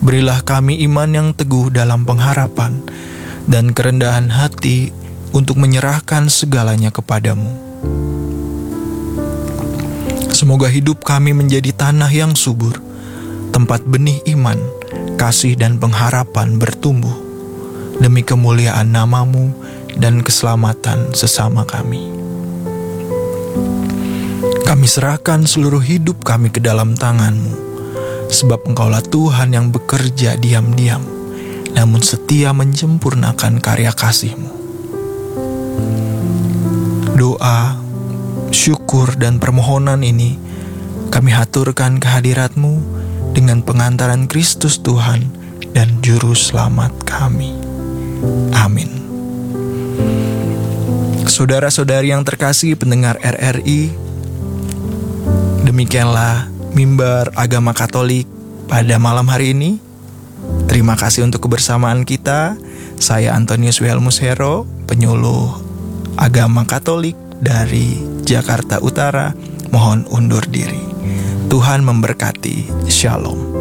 Berilah kami iman yang teguh dalam pengharapan dan kerendahan hati untuk menyerahkan segalanya kepadamu. Semoga hidup kami menjadi tanah yang subur, tempat benih iman, kasih dan pengharapan bertumbuh, demi kemuliaan nama-Mu dan keselamatan sesama kami. Kami serahkan seluruh hidup kami ke dalam tangan-Mu, sebab Engkaulah Tuhan yang bekerja diam-diam, namun setia menyempurnakan karya kasih-Mu. Doa, syukur, dan permohonan ini kami haturkan kehadirat-Mu dengan pengantaran Kristus Tuhan dan Juru Selamat kami. Amin. Saudara-saudari yang terkasih pendengar RRI, demikianlah Mimbar Agama Katolik pada malam hari ini. Terima kasih untuk kebersamaan kita. Saya Antonius Wilhelmus Hero, penyuluh Agama Katolik dari Jakarta Utara. Mohon undur diri. Tuhan memberkati. Shalom.